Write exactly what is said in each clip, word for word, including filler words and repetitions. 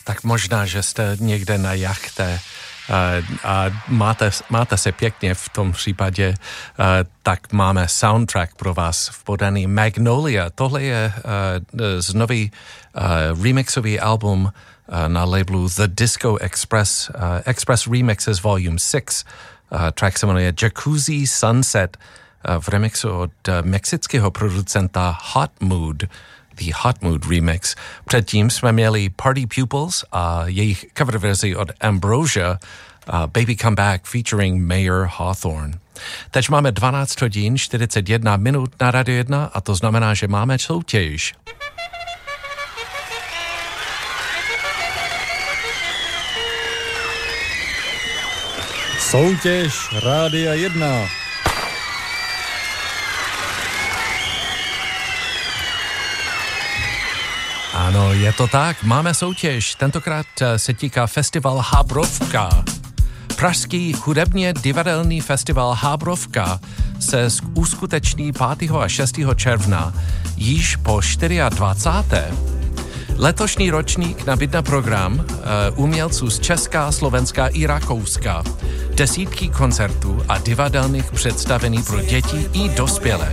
tak možná, že jste někde na jachtě a máte, máte se pěkně v tom případě, tak máme soundtrack pro vás v podaní Magnolia. Tohle je z nový remixový album na labelu The Disco Express, Express Remixes Volume six. Track se jmenuje Jacuzzi Sunset v remixu od mexického producenta Hot Mood. The Hot Mood remix. Předtím jsme měli Party Pupils a jejich cover verzi od Ambrosia, uh, Baby Come Back featuring Mayer Hawthorne. Teď máme dvanáct hodin čtyřicet jedna minut na Radio jedna a to znamená, že máme soutěž. Soutěž Rádia jedna. Ano, je to tak, máme soutěž. Tentokrát se týká festival Hábrovka. Pražský hudebně divadelní festival Hábrovka se uskuteční pátého a šestého června již po dvacátém čtvrtém Letošní ročník nabídne program uh, umělců z Česka, Slovenska i Rakouska. Desítky koncertů a divadelných představení pro děti i dospělé.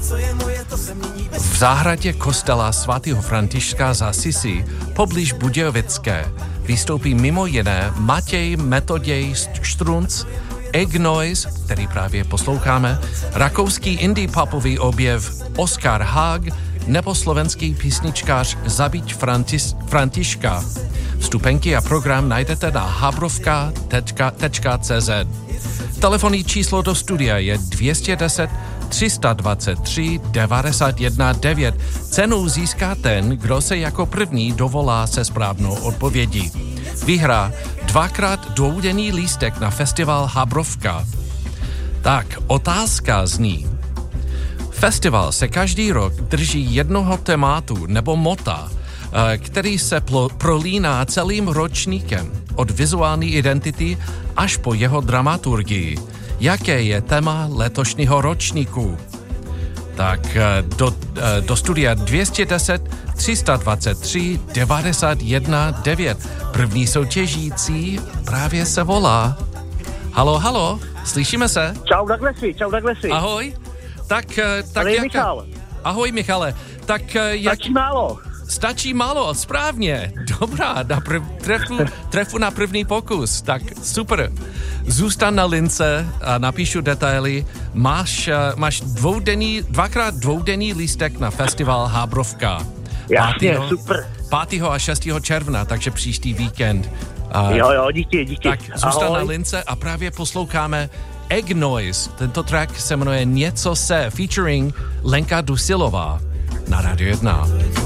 V zahradě kostela svatého Františka z Assisi poblíž Budějovické vystoupí mimo jiné Matěj Metoděj Štrunc, Egg Noise, který právě posloucháme, rakouský indie popový objev Oskar Haag nebo slovenský písničkář Zabiť Frantis, Františka. Vstupenky a program najdete na habrovka tečka cé zet. Telefonní číslo do studia je dvě stě deset tři sta dvacet tři devadesát jedna devět. Cenu získá ten, kdo se jako první dovolá se správnou odpovědí. Vyhrá dvakrát dvoudenní lístek na festival Hábrovka. Tak, otázka zní. Festival se každý rok drží jednoho tématu nebo mota, který se plo- prolíná celým ročníkem, od vizuální identity až po jeho dramaturgii. Jaké je téma letošního ročníku? Tak do, do studia dvě stě deset tři sta dvacet tři devadesát jedna devět. První soutěžící právě se volá. Halo, halo, slyšíme se? Čau Douglasi, čau Douglasi. Ahoj. Tak, tak Ale jak... Michal. Ahoj Michale. Tak jak... Stačí málo. Stačí málo, správně. Dobrá, na prv... trefu, trefu na první pokus. Tak super. Zůstan na lince a napíšu detaily. Máš, máš dvoudenní, dvakrát dvoudenní lístek na festival Hábrovka. Jasně, super. pátého a šestého června, takže příští víkend. Uh, jo, jo, díky, díky. Tak zůstan na lince a právě posloucháme Egg Noise. Tento track se jmenuje Něco se, featuring Lenka Dusilová na Radio jedna.